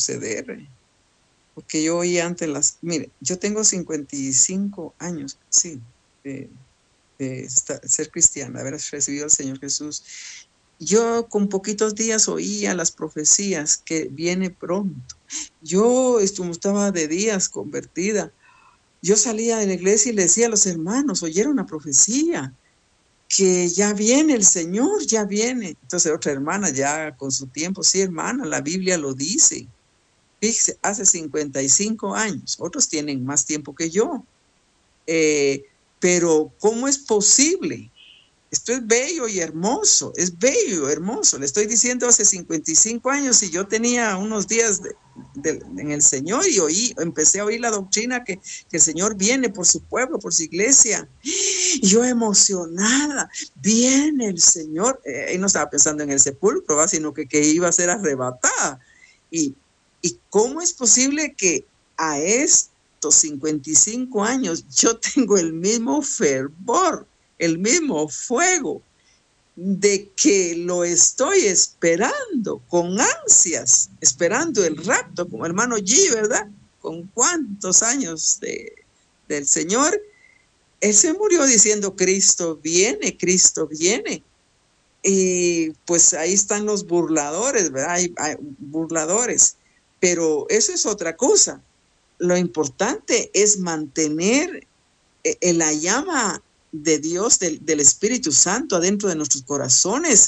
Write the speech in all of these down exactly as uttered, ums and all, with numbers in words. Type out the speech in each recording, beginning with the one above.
retroceder. Porque yo oía antes las... Mire, yo tengo cincuenta y cinco años, sí, de, de estar, ser cristiana, de haber recibido al Señor Jesús. Yo con poquitos días oía las profecías que viene pronto. Yo estaba de días convertida. Yo salía de la iglesia y le decía a los hermanos, oyeron una profecía, que ya viene el Señor, ya viene. Entonces otra hermana ya con su tiempo, sí hermana, la Biblia lo dice. Fíjese, hace cincuenta y cinco años, otros tienen más tiempo que yo. Eh, pero ¿cómo es posible? Esto es bello y hermoso, es bello y hermoso. Le estoy diciendo hace cincuenta y cinco años y yo tenía unos días de, de, en el Señor y oí, empecé a oír la doctrina que, que el Señor viene por su pueblo, por su iglesia. Y yo emocionada, viene el Señor. Eh, y no estaba pensando en el sepulcro, ¿va? Sino que, que iba a ser arrebatada. Y, y ¿cómo es posible que a estos cincuenta y cinco años yo tengo el mismo fervor, el mismo fuego, de que lo estoy esperando con ansias, esperando el rapto, como hermano G, ¿verdad? Con cuántos años de, del Señor. Él se murió diciendo, Cristo viene, Cristo viene. Y pues ahí están los burladores, ¿verdad? Hay, hay burladores, pero eso es otra cosa. Lo importante es mantener eh, la llama de Dios, del, del Espíritu Santo adentro de nuestros corazones.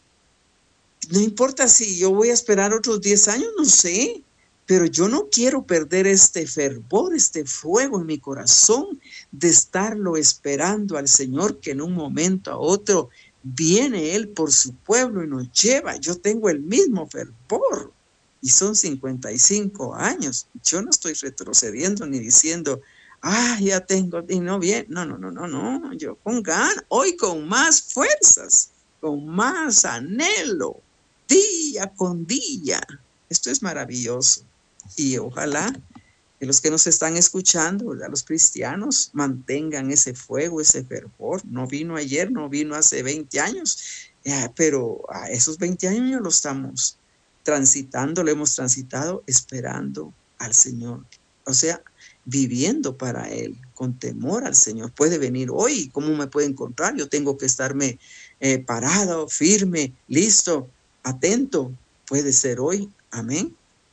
No importa si yo voy a esperar otros diez años, no sé, pero yo no quiero perder este fervor, este fuego en mi corazón de estarlo esperando al Señor, que en un momento a otro viene Él por su pueblo y nos lleva. Yo tengo el mismo fervor y son cincuenta y cinco años. Yo no estoy retrocediendo ni diciendo, ah, ya tengo, y no bien, no, no, no, no, no, yo con ganas, hoy con más fuerzas, con más anhelo, día con día. Esto es maravilloso. Y ojalá que los que nos están escuchando, ¿verdad? Los cristianos, mantengan ese fuego, ese fervor. No vino ayer, no vino hace veinte años, eh, pero a esos veinte años lo estamos transitando, lo hemos transitado esperando al Señor. O sea, viviendo para Él, con temor al Señor. Puede venir hoy, ¿cómo me puede encontrar? Yo tengo que estarme eh, parado, firme, listo, atento. Puede ser hoy. Amén.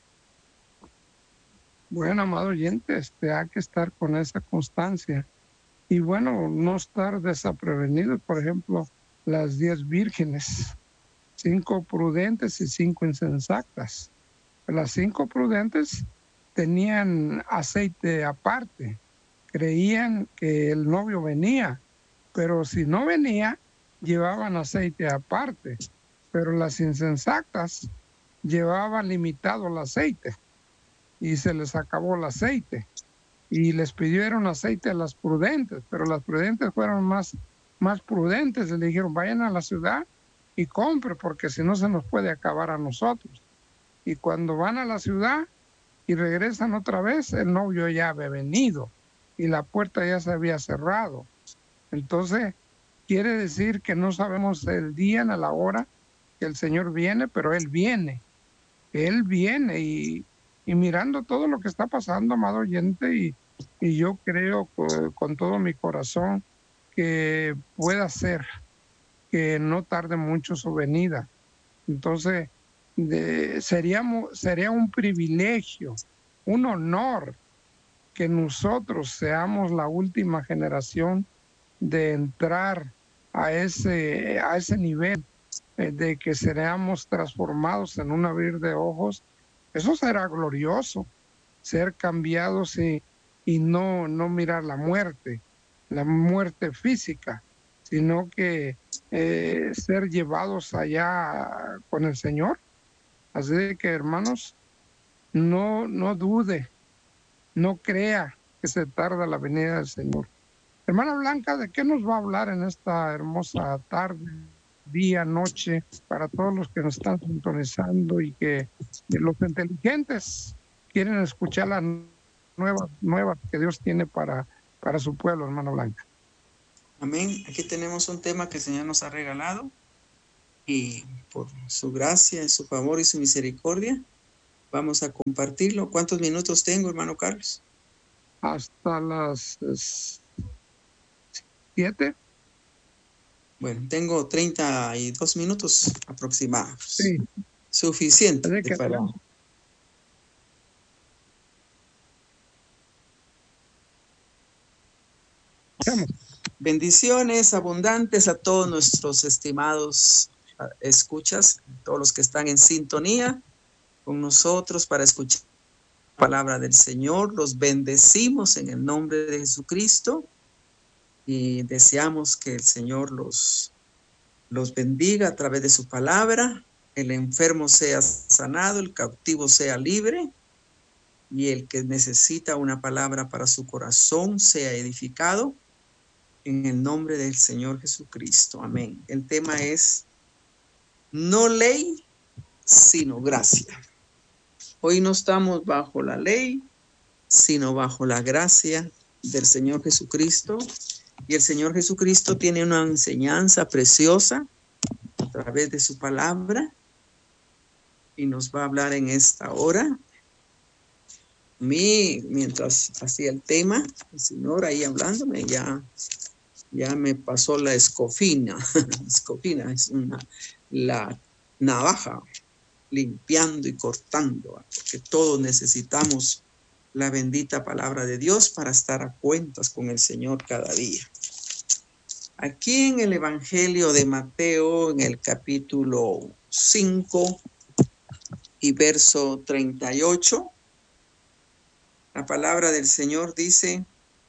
Bueno, amado oyente, este, hay que estar con esa constancia. Y bueno, no estar desaprevenido. Por ejemplo, las diez vírgenes, cinco prudentes y cinco insensatas. Las cinco prudentes tenían aceite aparte, creían que el novio venía, pero si no venía, llevaban aceite aparte, pero las insensatas llevaban limitado el aceite y se les acabó el aceite y les pidieron aceite a las prudentes, pero las prudentes fueron más, más prudentes y le dijeron, vayan a la ciudad y compre, porque si no se nos puede acabar a nosotros. Y cuando van a la ciudad y regresan otra vez, el novio ya había venido y la puerta ya se había cerrado. Entonces, quiere decir que no sabemos el día ni la hora que el Señor viene, pero Él viene. Él viene y, y mirando todo lo que está pasando, amado oyente, y, y yo creo con, con todo mi corazón que pueda ser que no tarde mucho su venida. Entonces, de, sería, sería un privilegio, un honor que nosotros seamos la última generación de entrar a ese, a ese nivel, eh, de que seamos transformados en un abrir de ojos. Eso será glorioso, ser cambiados y, y no, no mirar la muerte, la muerte física, sino que eh, ser llevados allá con el Señor. Así de que, hermanos, no, no dude, no crea que se tarda la venida del Señor. Hermana Blanca, ¿de qué nos va a hablar en esta hermosa tarde, día, noche, para todos los que nos están sintonizando y que los inteligentes quieren escuchar las nuevas, nuevas que Dios tiene para, para su pueblo, hermana Blanca? Amén. Aquí tenemos un tema que el Señor nos ha regalado y por su gracia, su favor y su misericordia, Vamos a compartirlo. ¿Cuántos minutos tengo, hermano Carlos? Hasta las siete. Bueno, tengo treinta y dos minutos aproximados. Sí. Suficiente que para... Vamos. Bendiciones abundantes a todos nuestros estimados escuchas, todos los que están en sintonía con nosotros para escuchar la palabra del Señor. Los bendecimos en el nombre de Jesucristo y deseamos que el Señor los, los bendiga a través de su palabra. El enfermo sea sanado, el cautivo sea libre y el que necesita una palabra para su corazón sea edificado. En el nombre del Señor Jesucristo. Amén. El tema es no ley, sino gracia. Hoy no estamos bajo la ley, sino bajo la gracia del Señor Jesucristo. Y el Señor Jesucristo tiene una enseñanza preciosa a través de su palabra y nos va a hablar en esta hora. A mí, mientras hacía el tema, el Señor ahí hablándome, ya Ya me pasó la escofina. Escofina es una, la navaja limpiando y cortando, porque todos necesitamos la bendita palabra de Dios para estar a cuentas con el Señor cada día. Aquí en el Evangelio de Mateo, en el capítulo cinco y verso treinta y ocho, la palabra del Señor dice: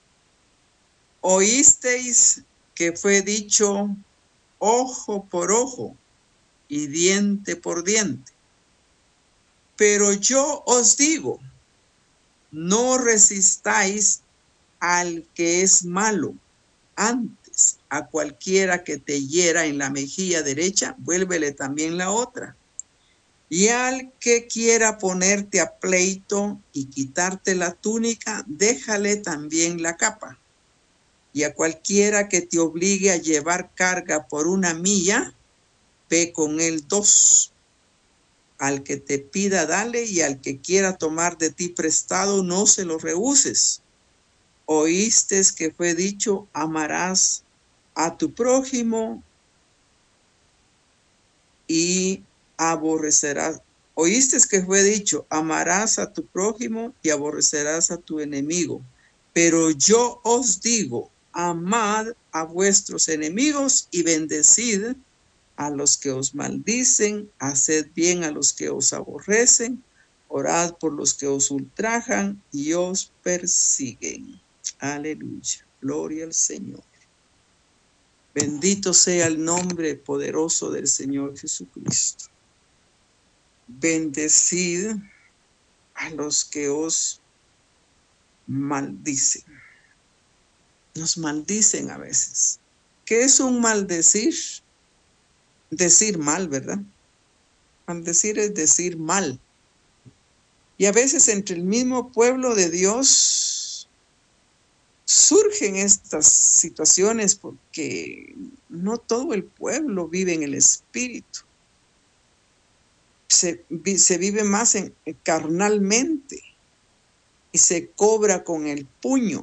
oísteis que fue dicho ojo por ojo y diente por diente. Pero yo os digo, no resistáis al que es malo. Antes, a cualquiera que te hiera en la mejilla derecha, vuélvele también la otra. Y al que quiera ponerte a pleito y quitarte la túnica, déjale también la capa. Y a cualquiera que te obligue a llevar carga por una milla, ve con él dos. Al que te pida, dale, y al que quiera tomar de ti prestado, no se lo rehuses. Oíste que fue dicho, amarás a tu prójimo y aborrecerás. Oíste que fue dicho, amarás a tu prójimo y aborrecerás a tu enemigo. Pero yo os digo, amad a vuestros enemigos y bendecid a los que os maldicen, haced bien a los que os aborrecen, orad por los que os ultrajan y os persiguen. Aleluya. Gloria al Señor. Bendito sea el nombre poderoso del Señor Jesucristo. Bendecid a los que os maldicen. Nos maldicen a veces. ¿Qué es un maldecir? Decir mal, ¿verdad? Maldecir es decir mal. Y a veces entre el mismo pueblo de Dios surgen estas situaciones porque no todo el pueblo vive en el Espíritu. Se, se vive más en, carnalmente y se cobra con el puño.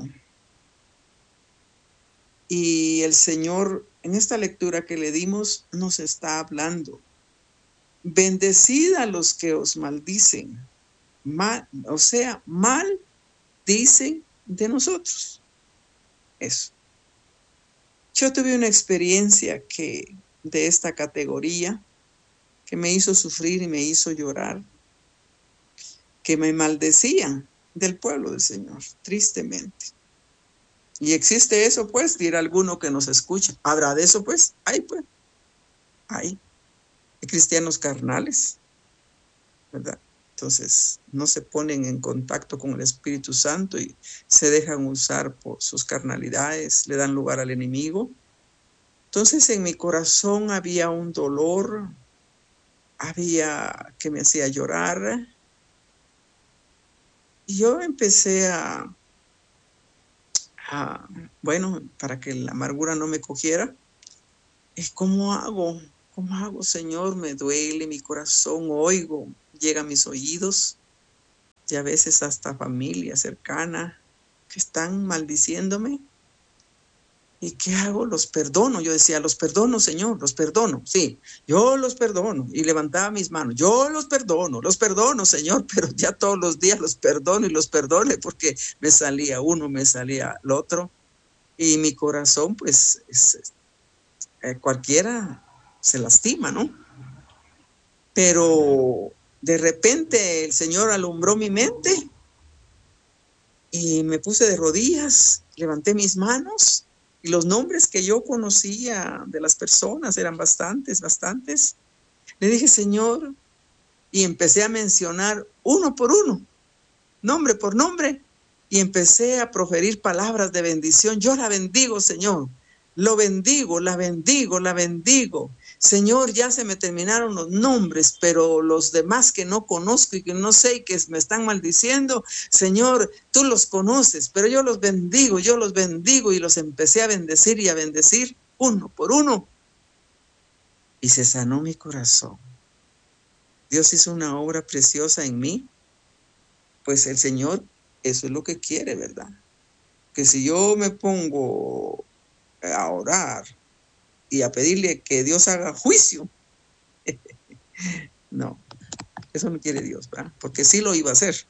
Y el Señor, en esta lectura que le dimos, nos está hablando. Bendecid a los que os maldicen. Mal, o sea, mal dicen de nosotros. Eso. Yo tuve una experiencia que, de esta categoría que me hizo sufrir y me hizo llorar, que me maldecían del pueblo del Señor, tristemente. Y existe eso, pues, dirá alguno que nos escucha. ¿Habrá de eso, pues? Hay, pues. Hay. Hay cristianos carnales, ¿verdad? Entonces, no se ponen en contacto con el Espíritu Santo y se dejan usar por sus carnalidades, le dan lugar al enemigo. Entonces, en mi corazón había un dolor, había que me hacía llorar. Y yo empecé a, a, bueno, para que la amargura no me cogiera, ¿cómo hago? ¿Cómo hago, Señor? Me duele mi corazón, oigo, llega a mis oídos y a veces hasta familia cercana que están maldiciéndome. ¿Y qué hago? Los perdono. Yo decía, los perdono, Señor, los perdono. Sí, yo los perdono. Y levantaba mis manos. Yo los perdono, los perdono, Señor. Pero ya todos los días los perdono y los perdone porque me salía uno, me salía el otro. Y mi corazón, pues, es, eh, cualquiera se lastima, ¿no? Pero de repente el Señor alumbró mi mente y me puse de rodillas, levanté mis manos. Y los nombres que yo conocía de las personas eran bastantes, bastantes. Le dije, Señor, y empecé a mencionar uno por uno, nombre por nombre, y empecé a proferir palabras de bendición. Yo la bendigo, Señor. Lo bendigo, la bendigo, la bendigo. Señor, ya se me terminaron los nombres, pero los demás que no conozco y que no sé y que me están maldiciendo, Señor, tú los conoces, pero yo los bendigo, yo los bendigo y los empecé a bendecir y a bendecir uno por uno. Y se sanó mi corazón. Dios hizo una obra preciosa en mí. Pues el Señor, eso es lo que quiere, ¿verdad? Que si yo me pongo a orar y a pedirle que Dios haga juicio, no, eso no quiere Dios, ¿verdad? Porque sí lo iba a hacer.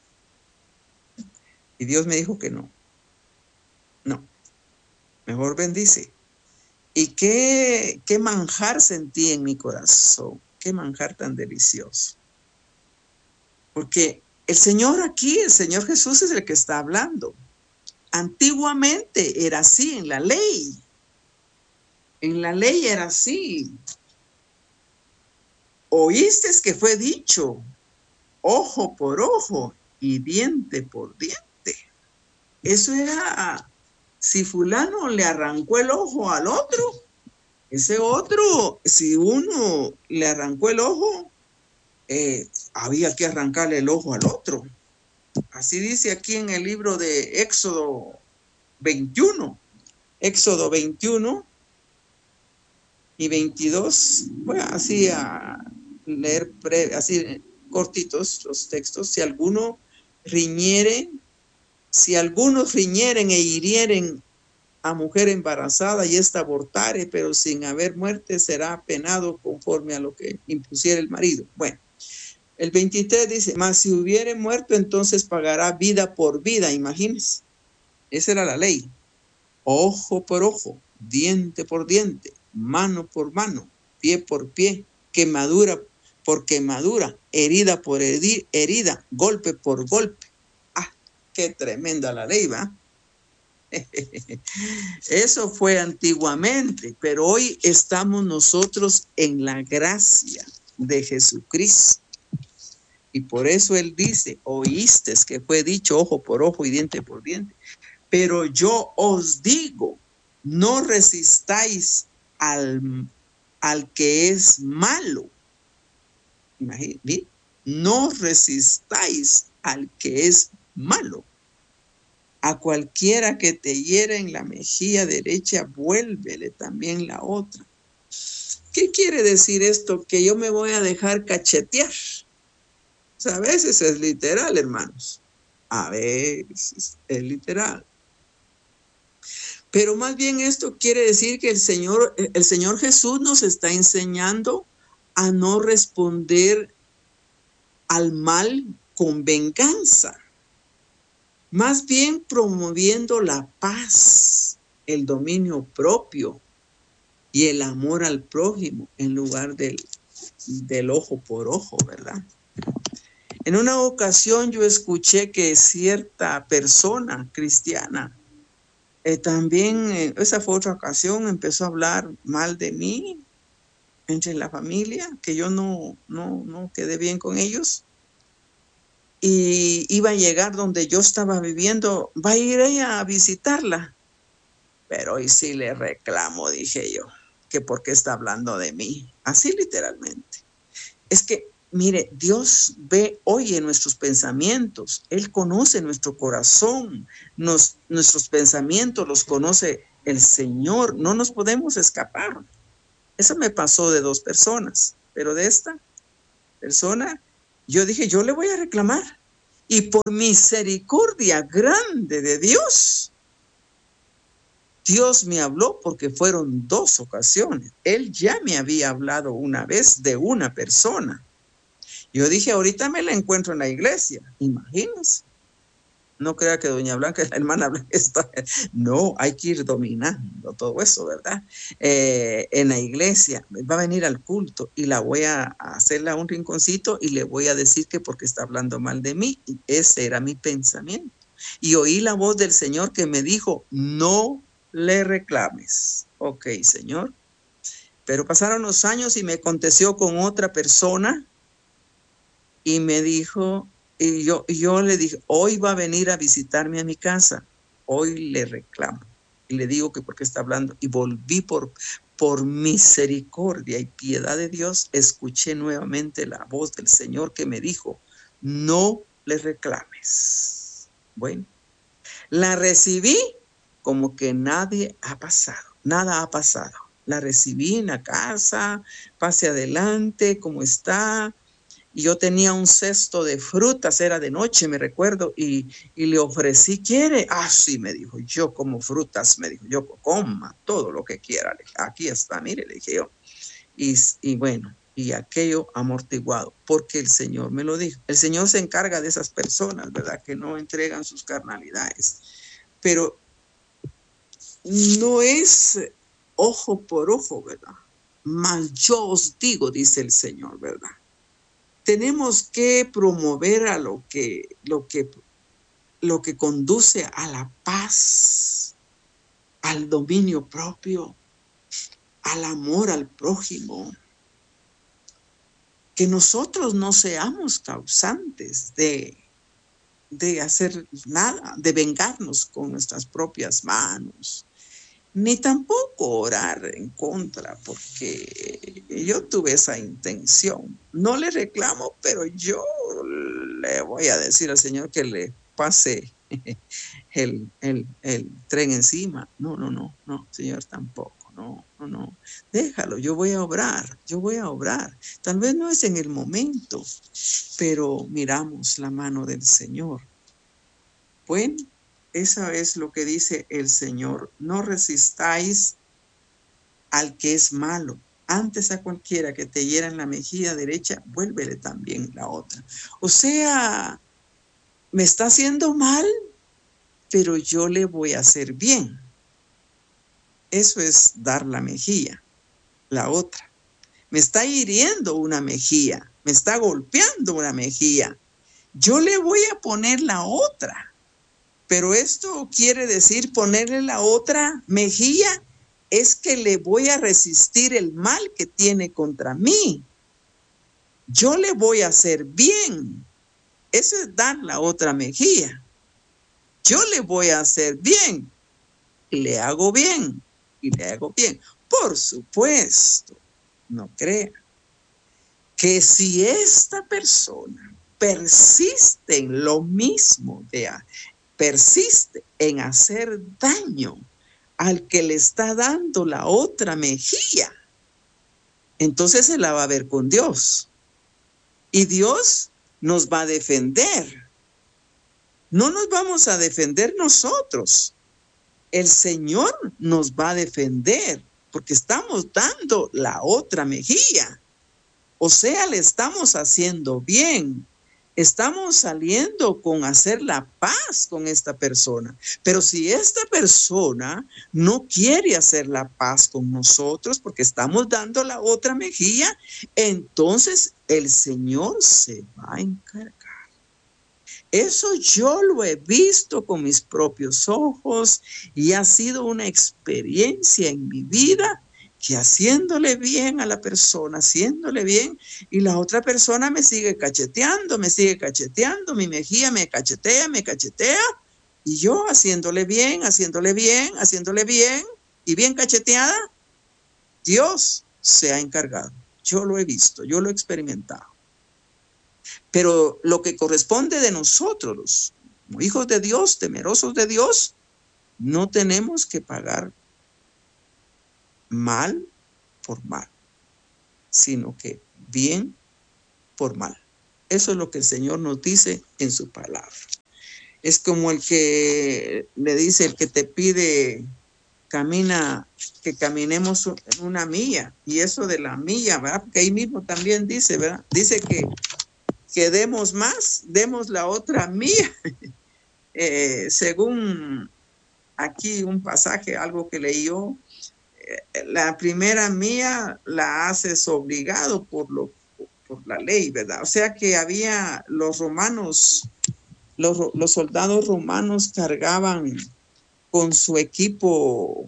Y Dios me dijo que no. No, mejor bendice. Y qué, qué manjar sentí en mi corazón, qué manjar tan delicioso. Porque el Señor aquí, el Señor Jesús es el que está hablando. Antiguamente era así en la ley. En la ley era así. Oíste que fue dicho, ojo por ojo y diente por diente. Eso era, si fulano le arrancó el ojo al otro, ese otro, si uno le arrancó el ojo, eh, había que arrancarle el ojo al otro. Así dice aquí en el libro de Éxodo veintiuno. Éxodo veintiuno y veintidós. Voy así a leer breve, así cortitos los textos. Si alguno riñere, si algunos riñeren e hirieren a mujer embarazada y ésta abortare, pero sin haber muerte, será penado conforme a lo que impusiera el marido. Bueno, el veintitrés dice, mas si hubiere muerto, entonces pagará vida por vida. Imagínense, esa era la ley. Ojo por ojo, diente por diente, mano por mano, pie por pie, quemadura por quemadura, herida por herida, golpe por golpe. ¡Ah, qué tremenda la ley, va! Eso fue antiguamente, pero hoy estamos nosotros en la gracia de Jesucristo. Y por eso Él dice, oíste que fue dicho ojo por ojo y diente por diente. Pero yo os digo, no resistáis al, al que es malo. Imagínate, no resistáis al que es malo. A cualquiera que te hiera en la mejilla derecha, vuélvele también la otra. ¿Qué quiere decir esto? Que yo me voy a dejar cachetear. O sea, a veces es literal, hermanos. A veces es literal. Pero más bien esto quiere decir que el Señor, el Señor Jesús nos está enseñando a no responder al mal con venganza. Más bien promoviendo la paz, el dominio propio y el amor al prójimo en lugar del, del ojo por ojo, ¿verdad? En una ocasión yo escuché que cierta persona cristiana, eh, también, eh, esa fue otra ocasión, empezó a hablar mal de mí entre la familia, que yo no, no, no quedé bien con ellos. Y iba a llegar donde yo estaba viviendo, va a ir ella a visitarla. Pero hoy sí le reclamo, dije yo, que por qué está hablando de mí. Así literalmente. Es que, mire, Dios ve, oye nuestros pensamientos. Él conoce nuestro corazón. Nos, nuestros pensamientos los conoce el Señor. No nos podemos escapar. Eso me pasó de dos personas. Pero de esta persona, yo dije, yo le voy a reclamar. Y por misericordia grande de Dios, Dios me habló porque fueron dos ocasiones. Él ya me había hablado una vez de una persona. Yo dije, ahorita me la encuentro en la iglesia. Imagínense. No crea que doña Blanca, la hermana Blanca está... No, hay que ir dominando todo eso, ¿verdad? Eh, en la iglesia, va a venir al culto y la voy a, a hacerle un rinconcito y le voy a decir que porque está hablando mal de mí. Y ese era mi pensamiento. Y oí la voz del Señor que me dijo, no le reclames. Ok, Señor. Pero pasaron los años y me aconteció con otra persona y me dijo... Y yo, yo le dije, hoy va a venir a visitarme a mi casa. Hoy le reclamo. Y le digo que porque está hablando. Y volví por, por misericordia y piedad de Dios. Escuché nuevamente la voz del Señor que me dijo, no le reclames. Bueno, la recibí como que nadie ha pasado. Nada ha pasado. La recibí en la casa, pase adelante, ¿cómo está? Y yo tenía un cesto de frutas, era de noche, me recuerdo, y, y le ofrecí, ¿quiere? Ah, sí, me dijo, yo como frutas, me dijo, yo coma todo lo que quiera. Le dije, aquí está, mire, le dije yo. Y, y bueno, y aquello amortiguado, porque el Señor me lo dijo. El Señor se encarga de esas personas, ¿verdad? Que no entregan sus carnalidades. Pero no es ojo por ojo, ¿verdad? Mas yo os digo, dice el Señor, ¿verdad? Tenemos que promover a lo que, lo que, lo que conduce a la paz, al dominio propio, al amor al prójimo. Que nosotros no seamos causantes de, de hacer nada, de vengarnos con nuestras propias manos. Ni tampoco orar en contra, porque yo tuve esa intención. No le reclamo, pero yo le voy a decir al Señor que le pase el, el, el tren encima. No, no, no, no, Señor, tampoco. No, no, no. Déjalo, yo voy a obrar, yo voy a obrar. Tal vez no es en el momento, pero miramos la mano del Señor. Bueno. Eso es lo que dice el Señor. No resistáis al que es malo. Antes a cualquiera que te hiera en la mejilla derecha, vuélvele también la otra. O sea, me está haciendo mal, pero yo le voy a hacer bien. Eso es dar la mejilla, la otra. Me está hiriendo una mejilla, me está golpeando una mejilla. Yo le voy a poner la otra. Pero esto quiere decir ponerle la otra mejilla, es que le voy a resistir el mal que tiene contra mí. Yo le voy a hacer bien. Eso es dar la otra mejilla. Yo le voy a hacer bien. Y le hago bien. Y le hago bien. Por supuesto, no crea que si esta persona persiste en lo mismo de persiste en hacer daño al que le está dando la otra mejilla, entonces se la va a ver con Dios. Y Dios nos va a defender. No nos vamos a defender nosotros. El Señor nos va a defender porque estamos dando la otra mejilla. O sea, le estamos haciendo bien. Estamos saliendo con hacer la paz con esta persona. Pero si esta persona no quiere hacer la paz con nosotros porque estamos dando la otra mejilla, entonces el Señor se va a encargar. Eso yo lo he visto con mis propios ojos y ha sido una experiencia en mi vida que haciéndole bien a la persona, haciéndole bien, y la otra persona me sigue cacheteando, me sigue cacheteando, mi mejilla me cachetea, me cachetea, y yo haciéndole bien, haciéndole bien, haciéndole bien, y bien cacheteada, Dios se ha encargado. Yo lo he visto, yo lo he experimentado. Pero lo que corresponde de nosotros, como hijos de Dios, temerosos de Dios, no tenemos que pagar mal por mal, sino que bien por mal. Eso es lo que el Señor nos dice en su palabra. Es como el que le dice, el que te pide, camina, que caminemos una milla. Y eso de la milla, ¿verdad? Porque ahí mismo también dice, ¿verdad? Dice que, que demos más, demos la otra milla. Eh, según aquí un pasaje, algo que leí yo, eh, la primera milla la haces obligado por, lo, por la ley, ¿verdad? O sea que había los romanos, los, los soldados romanos cargaban con su equipo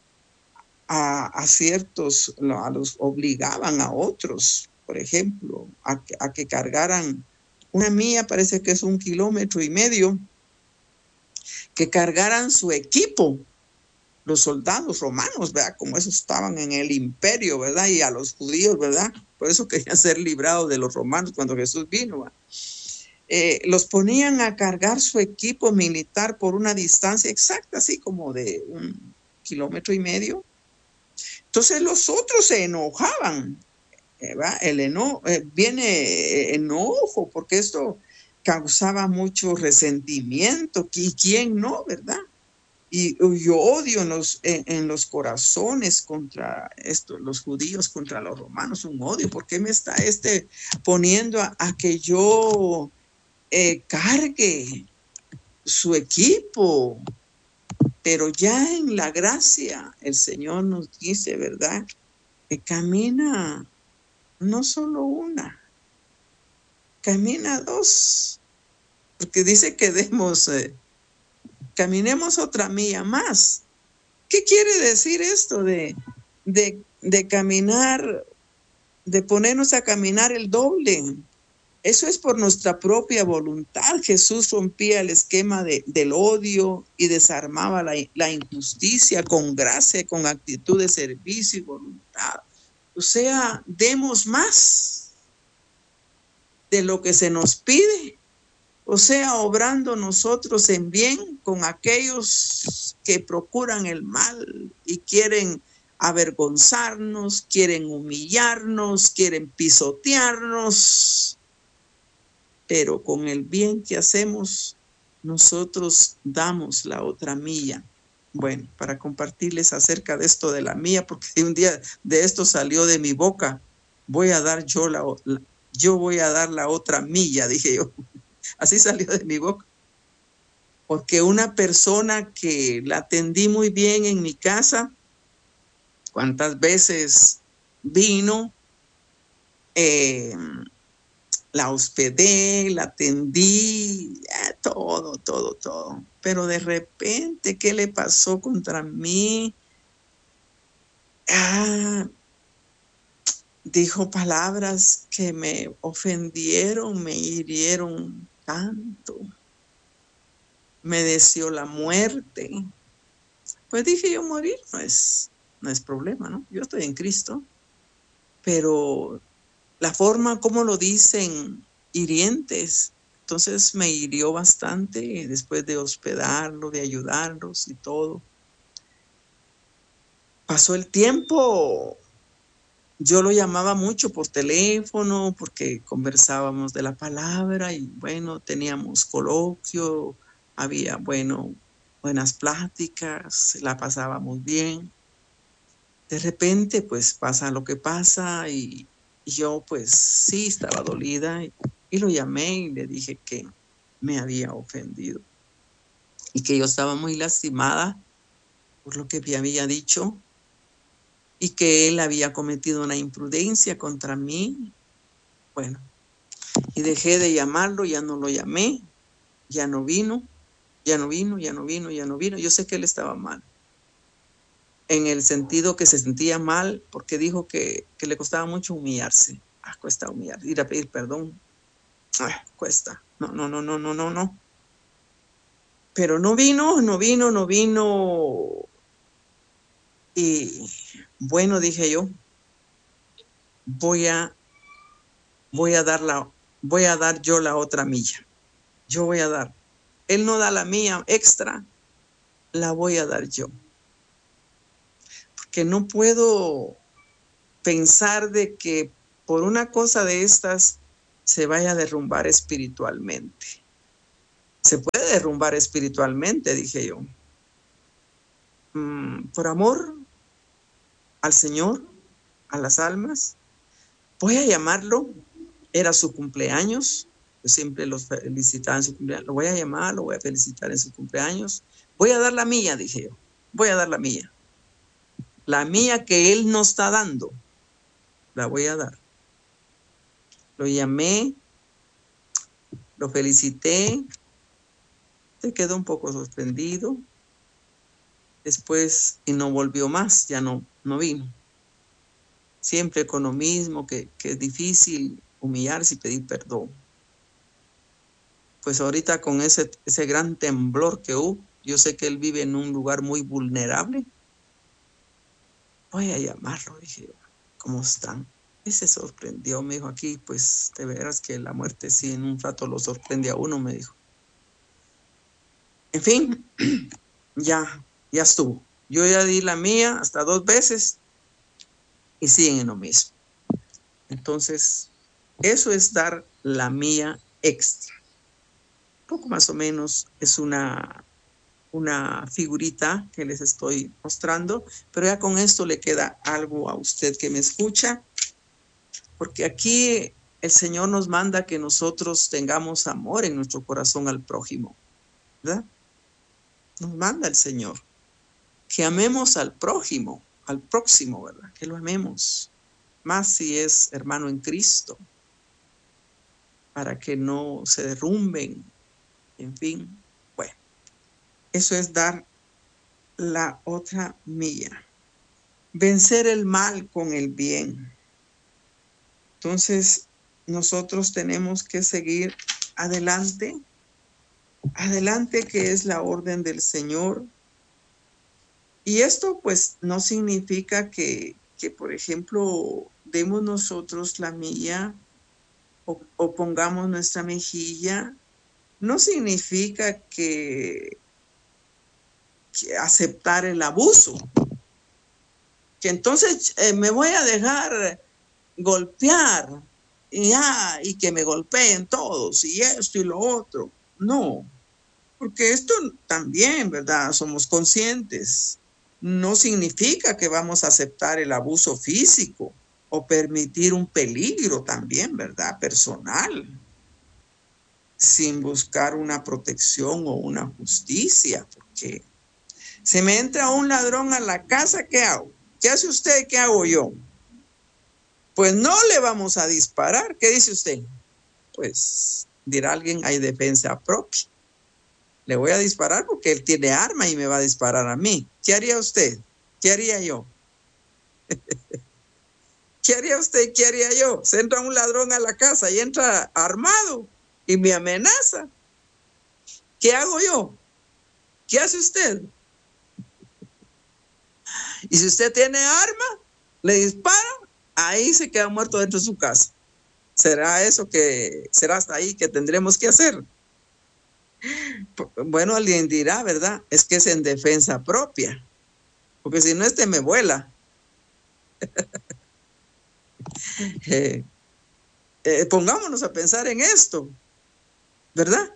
a, a ciertos, a los obligaban a otros, por ejemplo, a, a que cargaran una milla, parece que es un kilómetro y medio, que cargaran su equipo, los soldados romanos, ¿verdad? Como esos estaban en el imperio, ¿verdad? Y a los judíos, ¿verdad? Por eso querían ser librados de los romanos cuando Jesús vino, ¿verdad? Eh, los ponían a cargar su equipo militar por una distancia exacta, así como de un kilómetro y medio. Entonces los otros se enojaban, ¿verdad? El eno eh, viene enojo, porque esto causaba mucho resentimiento. ¿Y quién no, verdad? Y, y odio en los, en, en los corazones contra esto, los judíos contra los romanos, un odio. ¿Por qué me está este poniendo a, a que yo eh, cargue su equipo? Pero ya en la gracia el Señor nos dice, ¿verdad? Que camina no solo una, camina dos, porque dice que demos, eh, caminemos otra milla más. ¿Qué quiere decir esto de, de, de caminar, de ponernos a caminar el doble? Eso es por nuestra propia voluntad. Jesús rompía el esquema de, del odio y desarmaba la, la injusticia con gracia, con actitud de servicio y voluntad. O sea, demos más de lo que se nos pide. O sea, obrando nosotros en bien con aquellos que procuran el mal y quieren avergonzarnos, quieren humillarnos, quieren pisotearnos. Pero con el bien que hacemos, nosotros damos la otra milla. Bueno, para compartirles acerca de esto de la milla, porque un día de esto salió de mi boca, voy a dar yo la, la yo voy a dar la otra milla, dije yo. Así salió de mi boca. Porque una persona que la atendí muy bien en mi casa, cuántas veces vino, eh, la hospedé, la atendí, eh, todo, todo, todo. Pero de repente, ¿qué le pasó contra mí? Ah, dijo palabras que me ofendieron, me hirieron tanto. Me deseó la muerte. Pues dije yo, morir no es, no es problema, ¿no? Yo estoy en Cristo. Pero la forma como lo dicen, hirientes, entonces me hirió bastante después de hospedarlo, de ayudarlos y todo. Pasó el tiempo, yo lo llamaba mucho por teléfono porque conversábamos de la palabra y bueno, teníamos coloquio, había, bueno, buenas pláticas, la pasábamos bien. De repente, pues pasa lo que pasa y yo pues sí estaba dolida y, y lo llamé y le dije que me había ofendido y que yo estaba muy lastimada por lo que me había dicho y que él había cometido una imprudencia contra mí. Bueno, y dejé de llamarlo, ya no lo llamé, ya no vino, ya no vino, ya no vino, ya no vino. Yo sé que él estaba mal, en el sentido que se sentía mal porque dijo que, que le costaba mucho humillarse. Ah, cuesta humillar, ir a pedir perdón. Ah, cuesta. No, no, no, no, no, no, no. Pero no vino, no vino, no vino. Y bueno, dije yo, voy a, voy a dar la, voy a dar yo la otra milla. Yo voy a dar. Él no da la mía extra, la voy a dar yo. Porque no puedo pensar de que por una cosa de estas se vaya a derrumbar espiritualmente. Se puede derrumbar espiritualmente, dije yo. Mm, por amor al Señor, a las almas, voy a llamarlo. Era su cumpleaños. Yo siempre los felicitaba en su cumpleaños. Lo voy a llamar, lo voy a felicitar en su cumpleaños. Voy a dar la mía, dije yo. Voy a dar la mía. La mía que él no está dando, la voy a dar. Lo llamé, lo felicité, se quedó un poco sorprendido. Después, y no volvió más, ya no, no vino. Siempre con lo mismo, que, que es difícil humillarse y pedir perdón. Pues ahorita con ese, ese gran temblor que hubo, yo sé que él vive en un lugar muy vulnerable. Voy a llamarlo, dije yo. ¿Cómo están? Y se sorprendió, me dijo, aquí, pues de veras que la muerte sí en un rato lo sorprende a uno, me dijo. En fin, ya, ya estuvo. Yo ya di la mía hasta dos veces y siguen en lo mismo. Entonces, eso es dar la mía extra. Poco más o menos es una, una figurita que les estoy mostrando, pero ya con esto le queda algo a usted que me escucha, porque aquí el Señor nos manda que nosotros tengamos amor en nuestro corazón al prójimo, ¿verdad? Nos manda el Señor que amemos al prójimo, al próximo, ¿verdad? Que lo amemos, más si es hermano en Cristo, para que no se derrumben, en fin. Bueno, eso es dar la otra milla. Vencer el mal con el bien. Entonces, nosotros tenemos que seguir adelante, adelante, que es la orden del Señor. Y esto pues no significa que, que por ejemplo, demos nosotros la milla o, o pongamos nuestra mejilla. No significa que, que aceptar el abuso. Que entonces eh, me voy a dejar golpear y, ah, y que me golpeen todos y esto y lo otro. No, porque esto también, ¿verdad? Somos conscientes. No significa que vamos a aceptar el abuso físico o permitir un peligro también, ¿verdad? Personal, sin buscar una protección o una justicia, porque se me entra un ladrón a la casa, ¿qué hago? ¿Qué hace usted? ¿Qué hago yo? Pues no le vamos a disparar. ¿Qué dice usted? Pues dirá alguien, hay defensa propia. Le voy a disparar porque él tiene arma y me va a disparar a mí. ¿Qué haría usted? ¿Qué haría yo? ¿Qué haría usted? ¿Qué haría yo? Se entra un ladrón a la casa y entra armado y me amenaza. ¿Qué hago yo? ¿Qué hace usted? Y si usted tiene arma, le dispara, ahí se queda muerto dentro de su casa. ¿Será eso que, será hasta ahí que tendremos que hacer? Bueno, alguien dirá, ¿verdad? Es que es en defensa propia. Porque si no, este me vuela. eh, eh, pongámonos a pensar en esto, ¿verdad?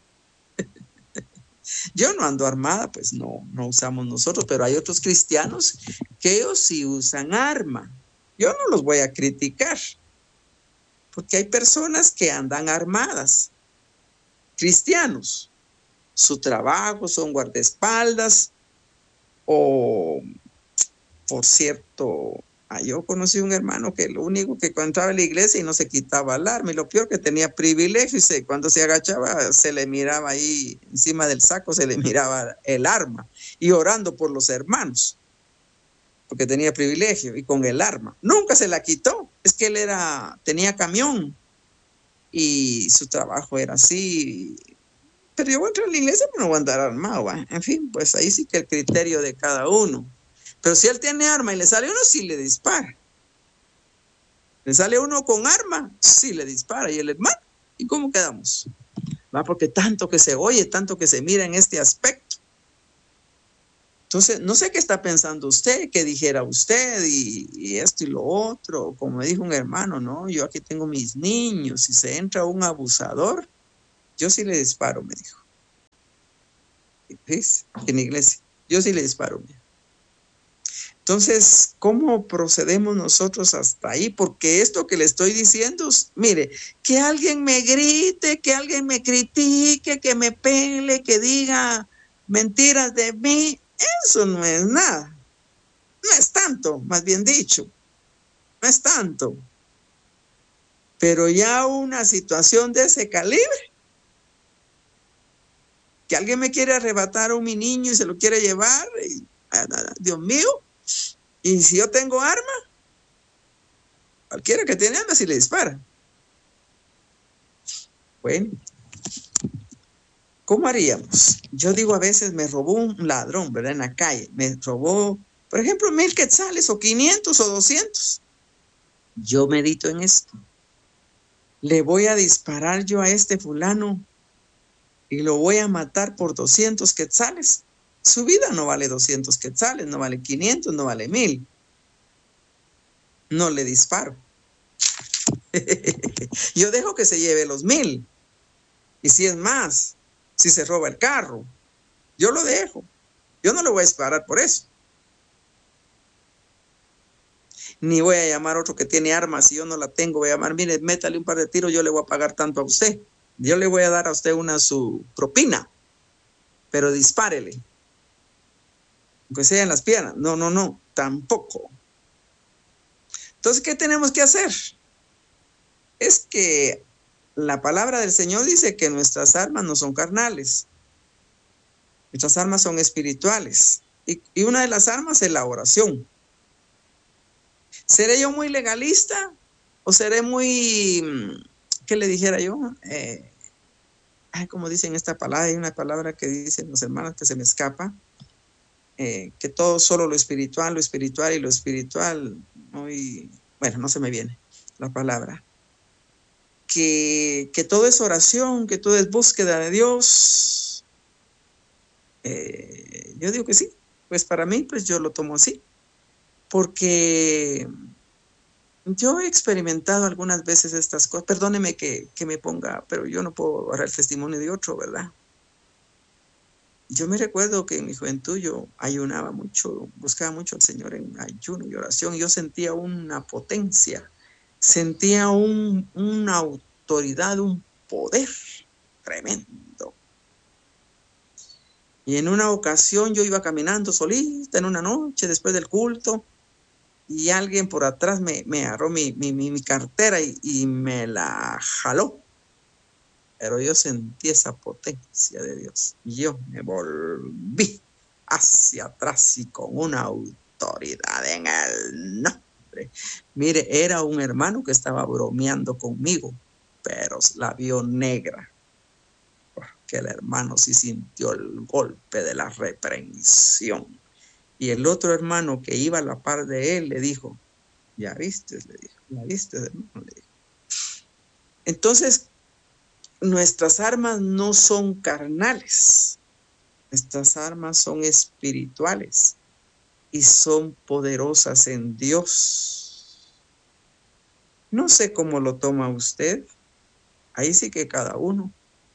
Yo no ando armada, pues no, no usamos nosotros, pero hay otros cristianos que ellos sí usan arma. Yo no los voy a criticar, porque hay personas que andan armadas, cristianos. Su trabajo son guardaespaldas o, por cierto, yo conocí un hermano que lo único que entraba a la iglesia y no se quitaba el arma, y lo peor que tenía privilegio, y se, cuando se agachaba se le miraba ahí encima del saco, se le miraba el arma, y orando por los hermanos, porque tenía privilegio, y con el arma. Nunca se la quitó, es que él era, tenía camión, y su trabajo era así. Pero yo voy a entrar a la iglesia, pero no voy a andar armado, ¿va? En fin, pues ahí sí que el criterio de cada uno. Pero si él tiene arma y le sale uno, sí le dispara. Le sale uno con arma, sí le dispara. Y el hermano, ¿y cómo quedamos? Va, porque tanto que se oye, tanto que se mira en este aspecto. Entonces, no sé qué está pensando usted, qué dijera usted y, y esto y lo otro. Como me dijo un hermano, no, yo aquí tengo mis niños. Si se entra un abusador, yo sí le disparo, me dijo. ¿Ves? En la iglesia, yo sí le disparo. Entonces, ¿cómo procedemos nosotros hasta ahí? Porque esto que le estoy diciendo, mire, que alguien me grite, que alguien me critique, que me pele, que diga mentiras de mí, eso no es nada. No es tanto, más bien dicho. No es tanto. Pero ya una situación de ese calibre, que alguien me quiere arrebatar a mi niño y se lo quiere llevar, y, Dios mío, y si yo tengo arma, cualquiera que tiene arma si le dispara. Bueno, ¿cómo haríamos? Yo digo, a veces me robó un ladrón, ¿verdad? En la calle, me robó, por ejemplo, mil quetzales o quinientos o doscientos. Yo medito en esto. Le voy a disparar yo a este fulano y lo voy a matar por doscientos quetzales. Su vida no vale doscientos quetzales, no vale quinientos, no vale mil. No le disparo. Yo dejo que se lleve los mil. Y si es más, si se roba el carro, yo lo dejo. Yo no le voy a disparar por eso. Ni voy a llamar a otro que tiene armas. Si yo no la tengo, voy a llamar, mire, métale un par de tiros, yo le voy a pagar tanto a usted. Yo le voy a dar a usted una su propina, pero dispárele. Aunque sea en las piernas. No, no, no, tampoco. Entonces, ¿qué tenemos que hacer? Es que la palabra del Señor dice que nuestras armas no son carnales. Nuestras armas son espirituales. Y, y una de las armas es la oración. ¿Seré yo muy legalista? ¿O seré muy, qué le dijera yo? Eh, ay, como dicen esta palabra, hay una palabra que dicen los hermanos que se me escapa. Eh, que todo solo lo espiritual, lo espiritual y lo espiritual. Muy, bueno, no se me viene la palabra. Que, que todo es oración, que todo es búsqueda de Dios. Eh, yo digo que sí, pues para mí, pues yo lo tomo así, porque yo he experimentado algunas veces estas cosas. Perdóneme que, que me ponga, pero yo no puedo dar el testimonio de otro, ¿verdad? Yo me recuerdo que en mi juventud yo ayunaba mucho, buscaba mucho al Señor en ayuno y oración. Yo sentía una potencia, sentía un, una autoridad, un poder tremendo. Y en una ocasión yo iba caminando solita en una noche después del culto y alguien por atrás me, me agarró mi, mi, mi, mi cartera y, y me la jaló. Pero yo sentí esa potencia de Dios. Y yo me volví hacia atrás y con una autoridad en el nombre. Mire, era un hermano que estaba bromeando conmigo, pero la vio negra. Porque el hermano sí sintió el golpe de la reprensión. Y el otro hermano que iba a la par de él le dijo, ya viste, le dijo, ya viste, hermano, le dijo. Entonces, nuestras armas no son carnales, nuestras armas son espirituales y son poderosas en Dios. No sé cómo lo toma usted, ahí sí que cada uno,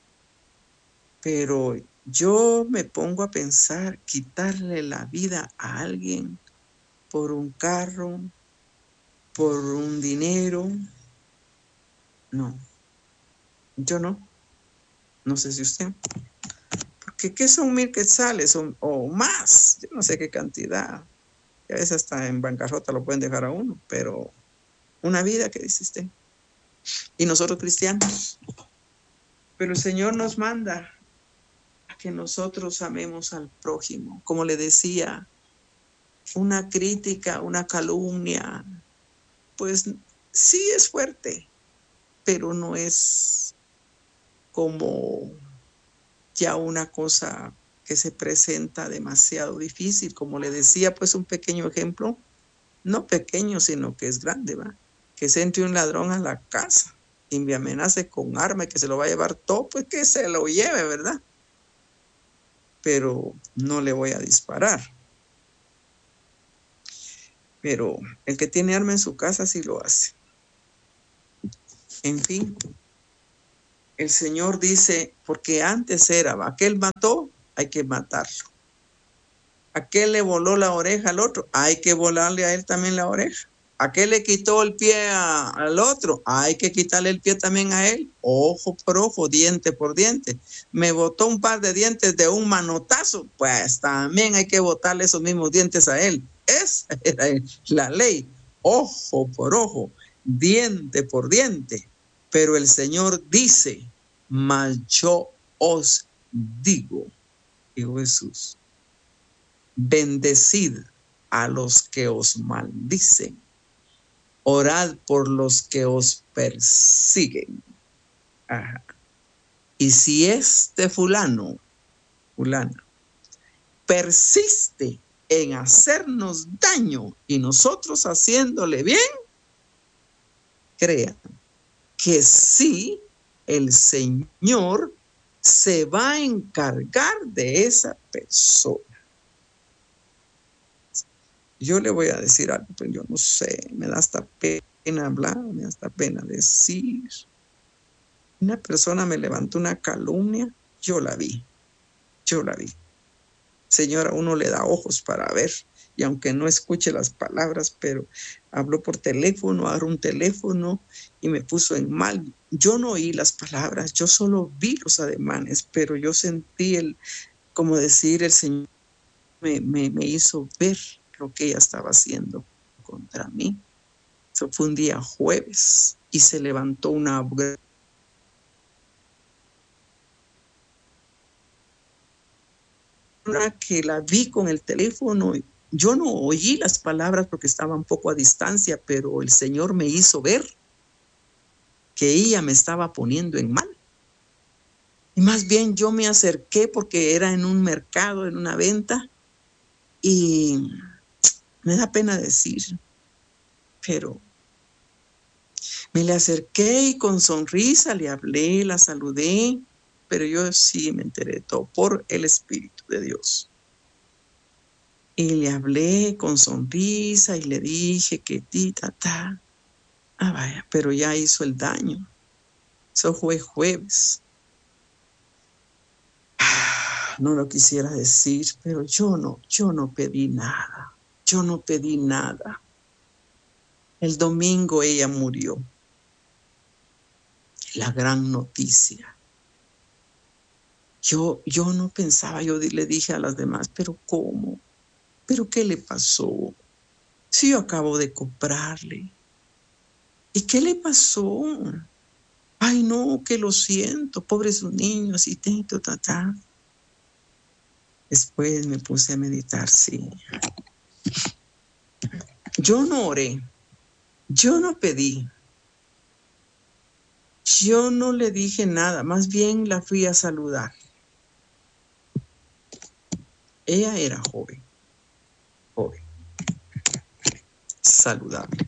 pero yo me pongo a pensar quitarle la vida a alguien por un carro, por un dinero, no. Yo no, no sé si usted, porque ¿qué son mil quetzales o, o más? Yo no sé qué cantidad, y a veces hasta en bancarrota lo pueden dejar a uno, pero una vida, ¿qué dice usted? Y nosotros cristianos, pero el Señor nos manda a que nosotros amemos al prójimo, como le decía, una crítica, una calumnia, pues sí es fuerte, pero no es como ya una cosa que se presenta demasiado difícil. Como le decía, pues un pequeño ejemplo, no pequeño, sino que es grande, ¿va? Que se entre un ladrón a la casa y me amenace con arma y que se lo va a llevar todo, pues que se lo lleve, ¿verdad? Pero no le voy a disparar. pero el que tiene arma en su casa sí lo hace. En fin, el Señor dice, porque antes era, aquel mató, hay que matarlo. Aquel le voló la oreja al otro, hay que volarle a él también la oreja. Aquel le quitó el pie a, al otro, hay que quitarle el pie también a él. Ojo por ojo, diente por diente. Me botó un par de dientes de un manotazo, pues también hay que botarle esos mismos dientes a él. Esa era la ley, ojo por ojo, diente por diente. Pero el Señor dice, mas yo os digo, dijo Jesús, bendecid a los que os maldicen, orad por los que os persiguen. Ajá. Y si este fulano, fulano, persiste en hacernos daño y nosotros haciéndole bien, crean que sí, el Señor se va a encargar de esa persona. Yo le voy a decir algo, pero yo no sé, me da hasta pena hablar, me da hasta pena decir. Una persona me levantó una calumnia, yo la vi, yo la vi. Señora, uno le da ojos para ver, y aunque no escuche las palabras, pero habló por teléfono, agarró un teléfono y me puso en mal. Yo no oí las palabras, yo solo vi los ademanes, pero yo sentí el, como decir, el Señor me, me, me hizo ver lo que ella estaba haciendo contra mí. Eso fue un día jueves y se levantó una que la vi con el teléfono. Yo no oí las palabras porque estaba un poco a distancia, pero el Señor me hizo ver que ella me estaba poniendo en mal. Y más bien yo me acerqué porque era en un mercado, en una venta, y me da pena decir, pero me le acerqué y con sonrisa le hablé, la saludé, pero yo sí me enteré de todo por el Espíritu de Dios. Y le hablé con sonrisa y le dije que ti, ta, ta. Ah, vaya, pero ya hizo el daño. Eso fue jueves. Ah, no lo quisiera decir, pero yo no, yo no pedí nada. Yo no pedí nada. El domingo ella murió. La gran noticia. Yo, yo no pensaba, yo le dije a las demás, pero ¿cómo? ¿Pero qué le pasó? Si yo acabo de comprarle. ¿Y qué le pasó? Ay, no, que lo siento, pobres sus niños, y tanto, ta, ta. Después me puse a meditar, sí. Yo no oré, yo no pedí, yo no le dije nada, más bien la fui a saludar. Ella era joven, joven, saludable.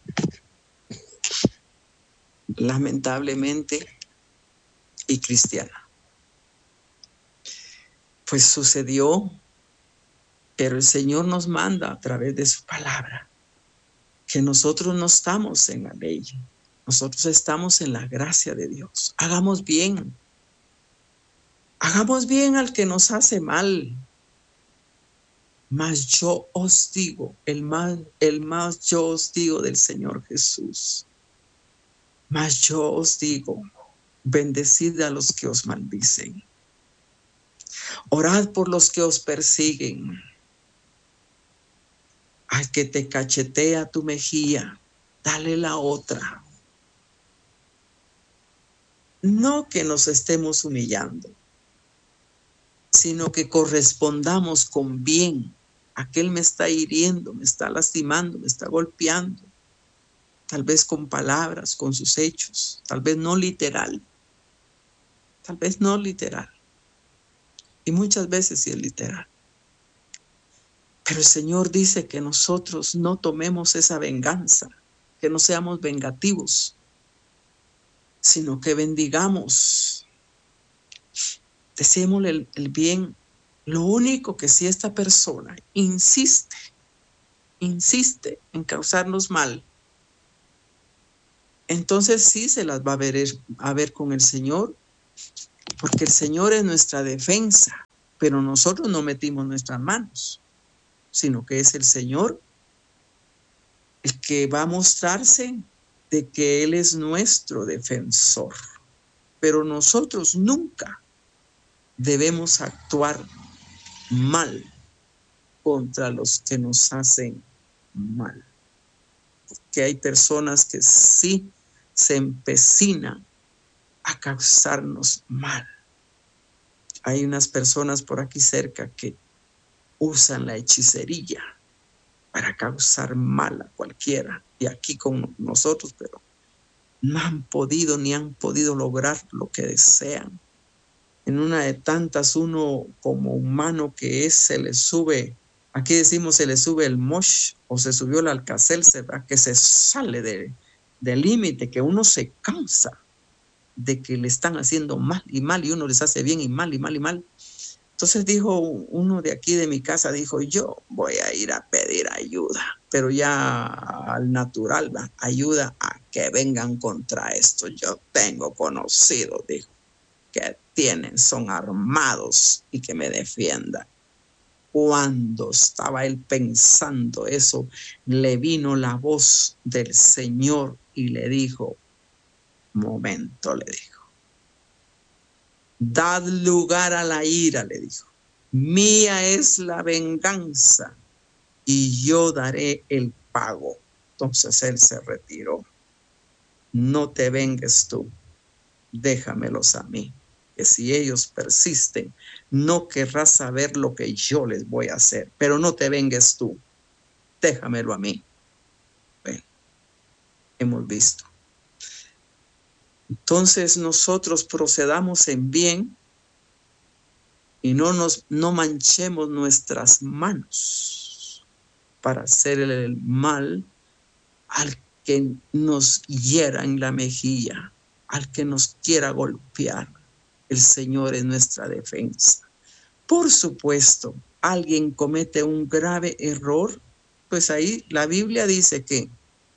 Lamentablemente, y cristiana. Pues sucedió, pero el Señor nos manda a través de su palabra que nosotros no estamos en la ley, nosotros estamos en la gracia de Dios. Hagamos bien, hagamos bien al que nos hace mal. Mas yo os digo, el más, el más yo os digo del Señor Jesús. Mas yo os digo, bendecid a los que os maldicen. Orad por los que os persiguen. Al que te cachetea tu mejilla, dale la otra. No que nos estemos humillando, sino que correspondamos con bien. Aquel me está hiriendo, me está lastimando, me está golpeando. Tal vez con palabras, con sus hechos, tal vez no literal. Tal vez no literal. Y muchas veces sí es literal. Pero el Señor dice que nosotros no tomemos esa venganza, que no seamos vengativos, sino que bendigamos. Deseémosle el, el bien. Lo único que si esta persona insiste insiste en causarnos mal, entonces sí se las va a ver, a ver con el Señor, porque el Señor es nuestra defensa, pero nosotros no metimos nuestras manos, sino que es el Señor el que va a mostrarse de que Él es nuestro defensor. Pero nosotros nunca debemos actuar mal contra los que nos hacen mal. Que hay personas que sí se empecinan a causarnos mal. Hay unas personas por aquí cerca que usan la hechicería para causar mal a cualquiera, y aquí con nosotros, pero no han podido ni han podido lograr lo que desean. En una de tantas, uno como humano que es, se le sube, aquí decimos se le sube el mosh, o se subió el Alka-Seltzer, que se sale de, del límite, que uno se cansa de que le están haciendo mal y mal, y uno les hace bien y mal y mal y mal. Entonces dijo uno de aquí de mi casa, dijo, yo voy a ir a pedir ayuda, pero ya al natural, ¿va? Ayuda a que vengan contra esto. Yo tengo conocidos, dijo, que tienen, son armados y que me defiendan. Cuando estaba él pensando eso, le vino la voz del Señor y le dijo, momento, le dijo, dad lugar a la ira, le dijo. Mía es la venganza y yo daré el pago. Entonces él se retiró. No te vengues tú, déjamelos a mí, que si ellos persisten, no querrás saber lo que yo les voy a hacer, pero no te vengues tú, déjamelo a mí. Bueno, hemos visto. Entonces nosotros procedamos en bien y no nos no manchemos nuestras manos para hacer el mal al que nos hiera en la mejilla, al que nos quiera golpear. El Señor es nuestra defensa. Por supuesto, alguien comete un grave error, pues ahí la Biblia dice que,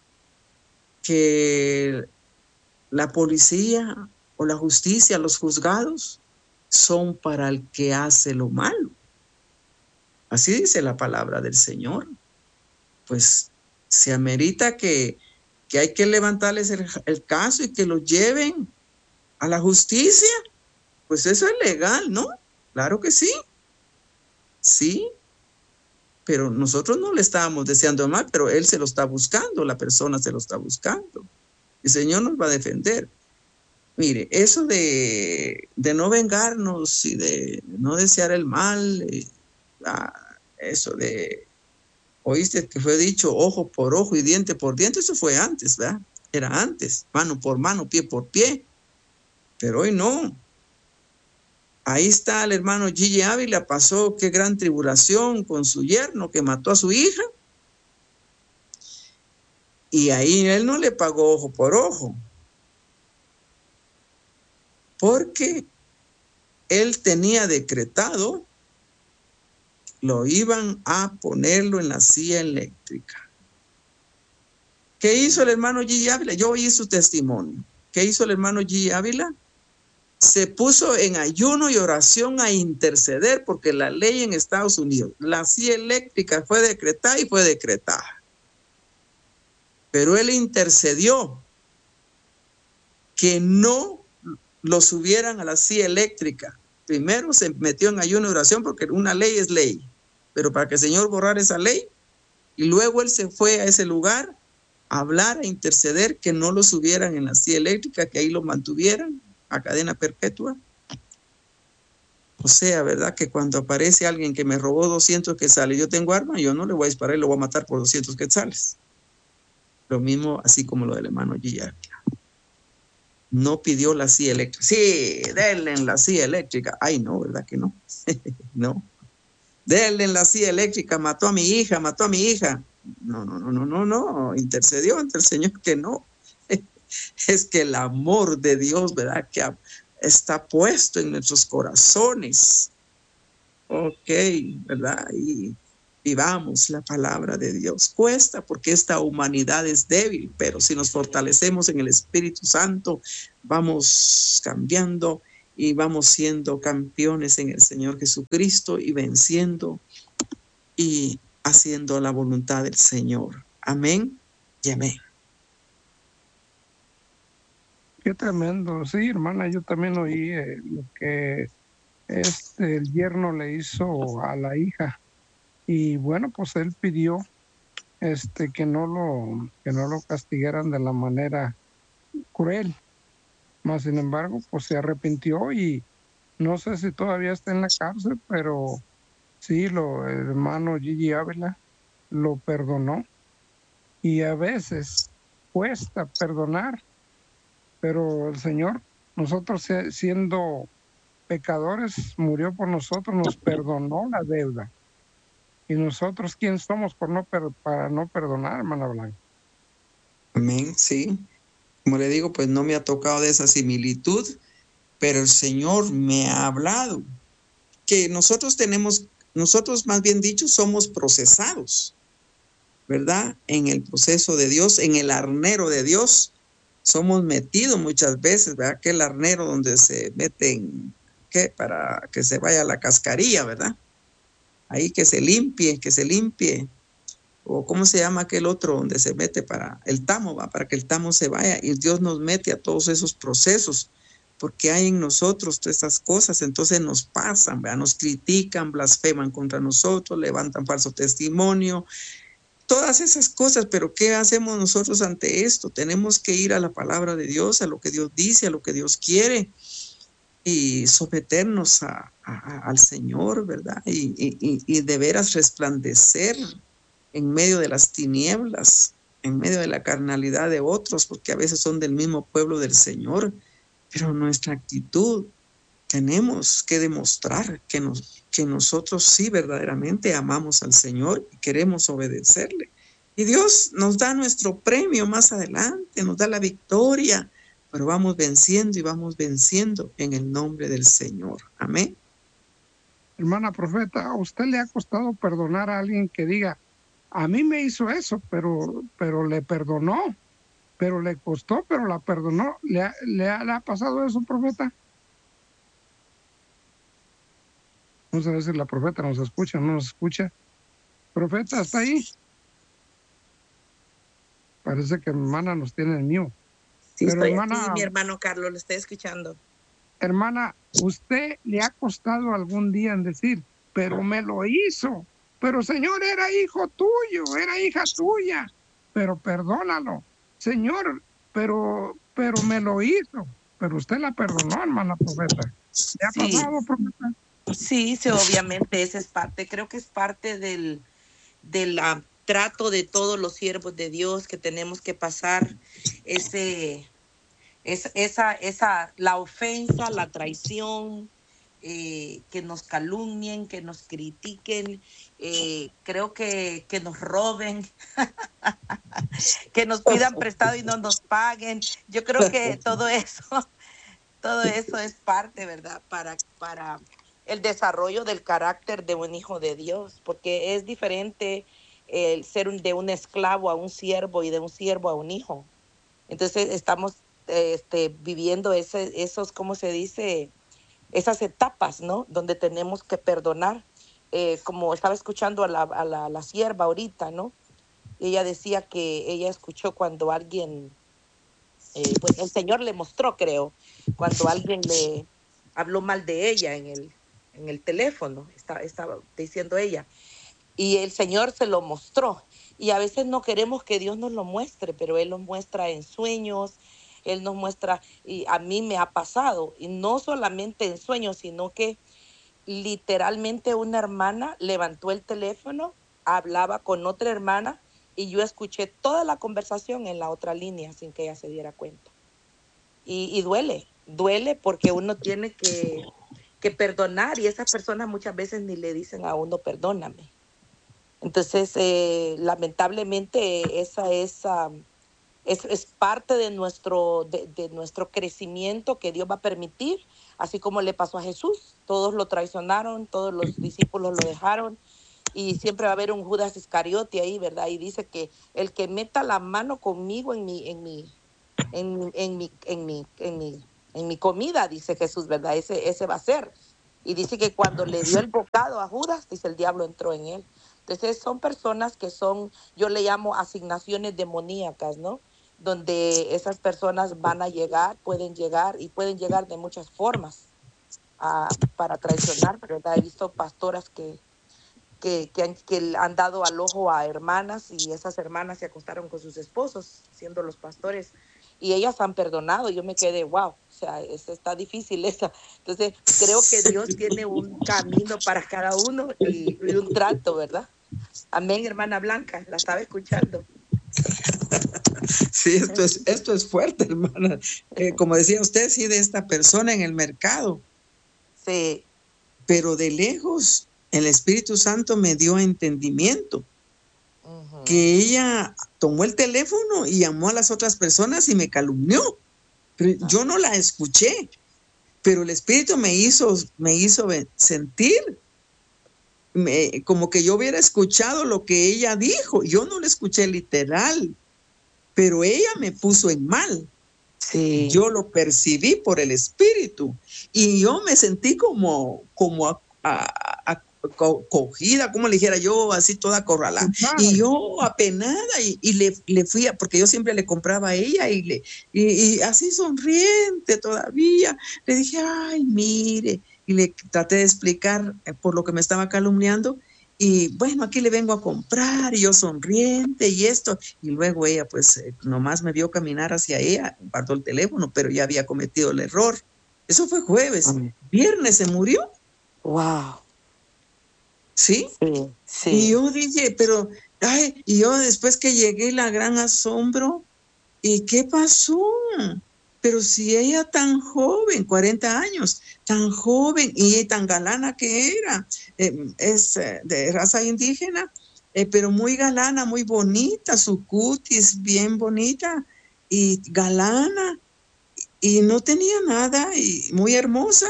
que la policía o la justicia, los juzgados, son para el que hace lo malo. Así dice la palabra del Señor. Pues se amerita que, que hay que levantarles el, el caso y que lo lleven a la justicia. Pues eso es legal, ¿no? Claro que sí. Sí. Pero nosotros no le estábamos deseando mal, pero él se lo está buscando, la persona se lo está buscando. El Señor nos va a defender. Mire, eso de, de no vengarnos y de no desear el mal, eh, ah, eso de, oíste que fue dicho ojo por ojo y diente por diente, eso fue antes, ¿verdad? Era antes, mano por mano, pie por pie, pero hoy no. Ahí está el hermano Gigi Ávila, pasó qué gran tribulación con su yerno que mató a su hija, y ahí él no le pagó ojo por ojo, porque él tenía decretado, lo iban a ponerlo en la silla eléctrica. ¿Qué hizo el hermano Gigi Ávila? Yo oí su testimonio. ¿Qué hizo el hermano Gigi Ávila? Se puso en ayuno y oración a interceder, porque la ley en Estados Unidos, la silla eléctrica fue decretada y fue decretada. Pero él intercedió que no lo subieran a la silla eléctrica. Primero se metió en ayuno y oración porque una ley es ley, pero para que el Señor borrara esa ley, y luego él se fue a ese lugar a hablar, a interceder que no lo subieran en la silla eléctrica, que ahí lo mantuvieran a cadena perpetua. O sea, ¿verdad? Que cuando aparece alguien que me robó doscientos quetzales, yo tengo arma, yo no le voy a disparar y lo voy a matar por doscientos quetzales. Lo mismo así como lo del hermano Gilla. No pidió la silla eléctrica. Sí, denle en la silla eléctrica. Ay, no, ¿verdad que no? No. Denle en la silla eléctrica, mató a mi hija, mató a mi hija. No, no, no, no, no, no. Intercedió ante el Señor que no. Es que el amor de Dios, ¿verdad? Que está puesto en nuestros corazones. Ok, ¿verdad? Y vivamos la palabra de Dios. Cuesta porque esta humanidad es débil, pero si nos fortalecemos en el Espíritu Santo, vamos cambiando y vamos siendo campeones en el Señor Jesucristo y venciendo y haciendo la voluntad del Señor. Amén y amén. Qué tremendo. Sí, hermana, yo también oí eh, lo que este, el yerno le hizo a la hija. Y bueno, pues él pidió este, que, no lo, que no lo castigaran de la manera cruel. Mas, sin embargo, pues se arrepintió y no sé si todavía está en la cárcel, pero sí, lo, el hermano Gigi Ávila lo perdonó. Y a veces cuesta perdonar, pero el Señor, nosotros siendo pecadores, murió por nosotros, nos perdonó la deuda. ¿Y nosotros quién somos por no per para no perdonar, hermana Blanca? Amén, sí. Como le digo, pues no me ha tocado de esa similitud, pero el Señor me ha hablado que nosotros tenemos, nosotros más bien dicho, somos procesados, ¿verdad? En el proceso de Dios, en el arnero de Dios, somos metidos muchas veces, ¿verdad? Aquel arnero donde se meten, ¿qué? Para que se vaya la cascarilla, ¿verdad? Ahí que se limpie, que se limpie. O cómo se llama aquel otro donde se mete para el tamo, va, para que el tamo se vaya, y Dios nos mete a todos esos procesos, porque hay en nosotros todas estas cosas, entonces nos pasan, ¿verdad? Nos critican, blasfeman contra nosotros, levantan falso testimonio, todas esas cosas, pero ¿qué hacemos nosotros ante esto? Tenemos que ir a la palabra de Dios, a lo que Dios dice, a lo que Dios quiere, y someternos a, a, al Señor, ¿verdad? Y, y, y de veras resplandecer en medio de las tinieblas, en medio de la carnalidad de otros, porque a veces son del mismo pueblo del Señor, pero nuestra actitud tenemos que demostrar que, nos, que nosotros sí verdaderamente amamos al Señor y queremos obedecerle. Y Dios nos da nuestro premio más adelante, nos da la victoria, pero vamos venciendo y vamos venciendo en el nombre del Señor. Amén. Hermana profeta, ¿a usted le ha costado perdonar a alguien que diga, a mí me hizo eso, pero, pero le perdonó, pero le costó, pero la perdonó? ¿Le ha, le ha, le ha pasado eso, profeta? Vamos a ver si la profeta nos escucha o no nos escucha. Profeta, ¿está ahí? Parece que mi hermana nos tiene el mío. Sí, pero estoy hermana, aquí, mi hermano Carlos, lo estoy escuchando. Hermana, ¿usted le ha costado algún día en decir, pero me lo hizo? Pero Señor, era hijo tuyo, era hija tuya, pero perdónalo. Señor, pero, pero me lo hizo. Pero usted la perdonó, hermana profeta. ¿Le ha sí. pasado, profeta? Sí, sí, obviamente esa es parte, creo que es parte del, del uh, trato de todos los siervos de Dios, que tenemos que pasar ese, es, esa, esa, la ofensa, la traición, eh, que nos calumnien, que nos critiquen, eh, creo que, que nos roben, que nos pidan prestado y no nos paguen. Yo creo que todo eso, todo eso es parte, ¿verdad? Para, para el desarrollo del carácter de un hijo de Dios, porque es diferente el ser un, de un esclavo a un siervo y de un siervo a un hijo. Entonces estamos este, viviendo ese, esos, ¿cómo se dice? Esas etapas, ¿no? Donde tenemos que perdonar. Eh, como estaba escuchando a la, a la, a la sierva ahorita, ¿no? Ella decía que ella escuchó cuando alguien, eh, pues el Señor le mostró, creo, cuando alguien le habló mal de ella en el, en el teléfono, estaba, estaba diciendo ella, y el Señor se lo mostró. Y a veces no queremos que Dios nos lo muestre, pero Él nos muestra en sueños, Él nos muestra, y a mí me ha pasado, y no solamente en sueños, sino que literalmente una hermana levantó el teléfono, hablaba con otra hermana, y yo escuché toda la conversación en la otra línea sin que ella se diera cuenta. Y, y duele, duele porque uno tiene que, que perdonar, y esas personas muchas veces ni le dicen a uno, perdóname. Entonces, eh, lamentablemente, esa es, um, es, es parte de nuestro, de, de nuestro crecimiento que Dios va a permitir, así como le pasó a Jesús. Todos lo traicionaron, todos los discípulos lo dejaron, y siempre va a haber un Judas Iscariote ahí, ¿verdad? Y dice que el que meta la mano conmigo en mi, en mi, en, mi- en mi, en mi, en mi, en mi comida, dice Jesús, ¿verdad? Ese, ese va a ser. Y dice que cuando le dio el bocado a Judas, dice el diablo entró en él. Entonces son personas que son, yo le llamo asignaciones demoníacas, ¿no? Donde esas personas van a llegar, pueden llegar y pueden llegar de muchas formas a, para traicionar, ¿verdad? He visto pastoras que, que, que, han, que han dado al ojo a hermanas y esas hermanas se acostaron con sus esposos, siendo los pastores, y ellas han perdonado. Yo me quedé, wow, o sea, es, está difícil esa. Entonces, creo que Dios tiene un camino para cada uno y, y un trato, ¿verdad? Amén, hermana Blanca, la estaba escuchando. Sí, esto es, esto es fuerte, hermana. Eh, como decía usted, sí, de esta persona en el mercado. Sí. Pero de lejos, el Espíritu Santo me dio entendimiento. Uh-huh. Que ella tomó el teléfono y llamó a las otras personas y me calumnió. Pero uh-huh. Yo no la escuché, pero el Espíritu me hizo, me hizo sentir me, como que yo hubiera escuchado lo que ella dijo. Yo no lo escuché literal, pero ella me puso en mal. Sí. Yo lo percibí por el Espíritu y yo me sentí como, como a, a, a, co cogida, como le dijera yo, así toda acorralada. Y yo apenada y, y le, le fui, a, porque yo siempre le compraba a ella y, le, y, y así sonriente todavía, le dije, ay, mire, y le traté de explicar por lo que me estaba calumniando. Y bueno, aquí le vengo a comprar y yo sonriente y esto. Y luego ella pues eh, nomás me vio caminar hacia ella, guardó el teléfono, pero ya había cometido el error. Eso fue jueves. Mm. Viernes se murió. Wow. ¿Sí? Sí, sí. Y yo dije, pero, ay, y yo después que llegué, la gran asombro, ¿y qué pasó? Pero si ella tan joven, cuarenta años, tan joven y tan galana que era, eh, es eh, de raza indígena, eh, pero muy galana, muy bonita, su cutis bien bonita y galana, y no tenía nada, y muy hermosa.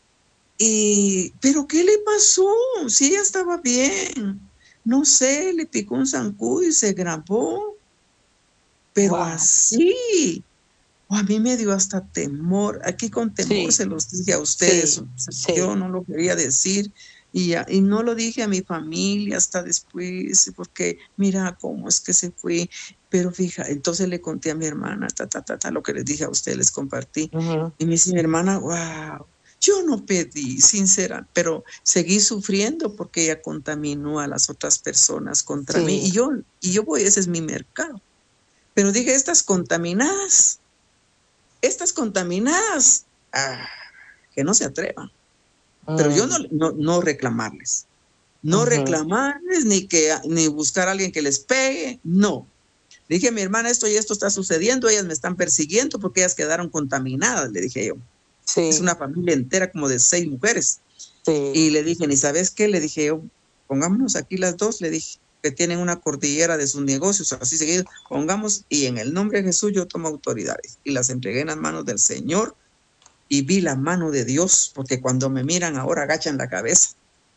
Y, pero ¿qué le pasó? Si ella estaba bien, no sé, le picó un zancudo y se grabó, pero wow. Así. Oh, a mí me dio hasta temor, aquí con temor sí. Se los dije a ustedes, sí. O sea, Sí. Yo no lo quería decir y, y no lo dije a mi familia hasta después, porque mira cómo es que se fue, pero fija, entonces le conté a mi hermana, ta, ta, ta, ta, lo que les dije a ustedes, les compartí, uh-huh. Y me dice mi hermana, wow, yo no pedí, sincera, pero seguí sufriendo porque ella contaminó a las otras personas contra sí. mí, y yo, y yo voy, ese es mi mercado, pero dije, estas contaminadas, Estas contaminadas, ah, que no se atrevan. Uh-huh. Pero yo no, no, no reclamarles. No uh-huh. reclamarles ni, que, ni buscar a alguien que les pegue. No. Le dije a mi hermana, esto y esto está sucediendo. Ellas me están persiguiendo porque ellas quedaron contaminadas, le dije yo. Sí. Es una familia entera como de seis mujeres. Sí. Y le dije, ¿y sabes qué? Le dije yo, pongámonos aquí las dos, le dije, que tienen una cordillera de sus negocios, así seguido, pongamos, y en el nombre de Jesús yo tomo autoridades, y las entregué en las manos del Señor, y vi la mano de Dios, porque cuando me miran ahora agachan la cabeza.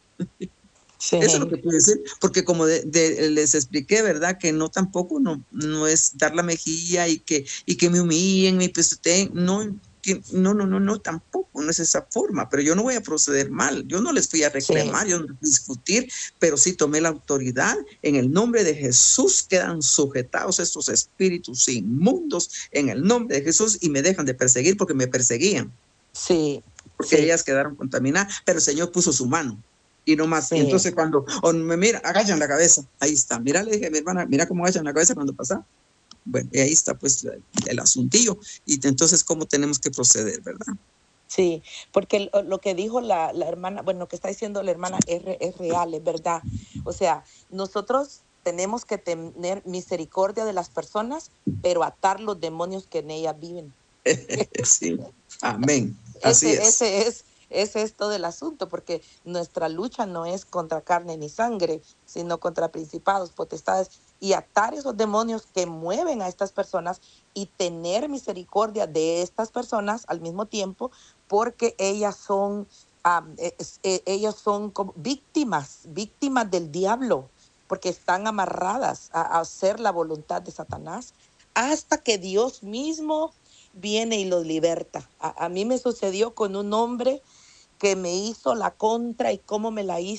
Sí. Eso es lo que puedo decir, porque como de, de, les expliqué, ¿verdad? Que no tampoco, no, no es dar la mejilla y que, y que me humillen, me pisoteen, no, no, no, no, no, tampoco, no es esa forma, pero yo no voy a proceder mal, yo no les fui a reclamar, sí. Yo no les fui a discutir, pero sí tomé la autoridad, en el nombre de Jesús quedan sujetados estos espíritus inmundos, en el nombre de Jesús, y me dejan de perseguir porque me perseguían. Sí. Porque sí. ellas quedaron contaminadas, pero el Señor puso su mano. Y no más, sí. Y entonces cuando o me mira, agachan la cabeza, ahí está, mira, le dije a mi hermana, mira cómo agachan la cabeza cuando pasa. Bueno, y ahí está pues el asuntillo, y entonces cómo tenemos que proceder, ¿verdad? Sí, porque lo que dijo la, la hermana, bueno, lo que está diciendo la hermana es, es real, es verdad. O sea, nosotros tenemos que tener misericordia de las personas, pero atar los demonios que en ellas viven. Sí, amén, así ese, es. Ese es. Ese es todo el asunto, porque nuestra lucha no es contra carne ni sangre, sino contra principados, potestades, y atar esos demonios que mueven a estas personas y tener misericordia de estas personas al mismo tiempo, porque ellas son ah, es- eh, ellos son como víctimas, víctimas del diablo, porque están amarradas a, a hacer la voluntad de Satanás hasta que Dios mismo viene y los liberta. A, a mí me sucedió con un hombre que me hizo la contra y cómo me la hizo.